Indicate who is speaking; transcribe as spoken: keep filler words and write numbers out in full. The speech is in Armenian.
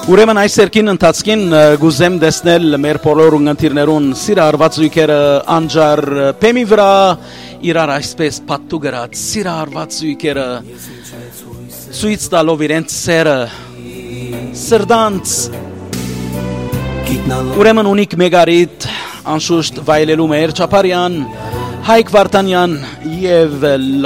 Speaker 1: Ուրեմն այս երկին ընթացքին գուզեմ դեսնել մեր բոլոր ունգընտիրներուն սիրարված զույգերը անջար պեմի վրա իրար այսպես պատտու գրած սիրարված զույգերը սույց տալով իրենց սերը սրդանց ուրեմն ունիկ մեգարիտ անշուշտ վայելելու մեր Չապարյան Հայկ Վարդանյան և